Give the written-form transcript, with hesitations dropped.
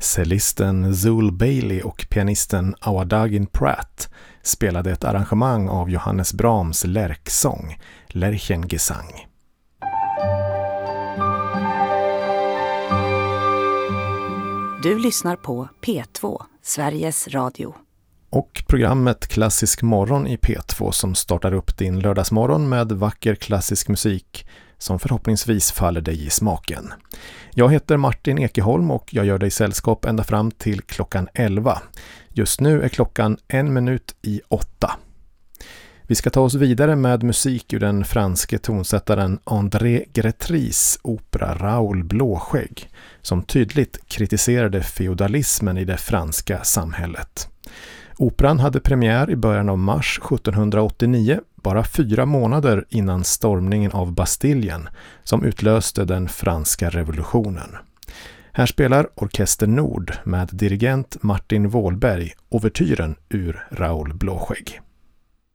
Cellisten Zul Bailey och pianisten Awadagin Pratt spelade ett arrangemang av Johannes Brahms lärksång, Lerchengesang. Du lyssnar på P2, Sveriges Radio. Och programmet Klassisk morgon i P2 som startar upp din lördagsmorgon med vacker klassisk musik som förhoppningsvis faller dig i smaken. Jag heter Martin Ekeholm och jag gör dig sällskap ända fram till klockan 11. Just nu är klockan 7:01. Vi ska ta oss vidare med musik ur den franske tonsättaren André Grétrys opera Raoul Blåskägg, som tydligt kritiserade feodalismen i det franska samhället. Operan hade premiär i början av mars 1789, bara 4 månader innan stormningen av Bastiljen som utlöste den franska revolutionen. Här spelar Orkester Nord med dirigent Martin Wåhlberg ouvertyren ur Raoul Blåskägg.